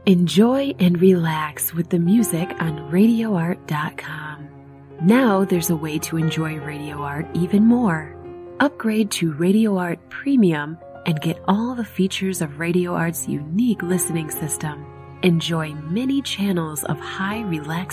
Enjoy and relax with the music on RadioArt.com. Now there's a way to enjoy Radio Art even more. Upgrade to Radio Art Premium and get all the features of Radio Art's unique listening system. Enjoy many channels of high relaxation